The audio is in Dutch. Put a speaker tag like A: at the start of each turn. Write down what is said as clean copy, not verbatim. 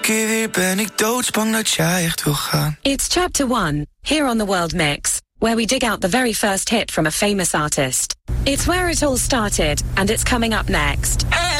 A: Kiwi, ben ik doodsbang dat jij echt wil gaan.
B: It's Chapter 1, here on the World Mix, where we dig out the very first hit from a famous artist. It's where it all started, and it's coming up next.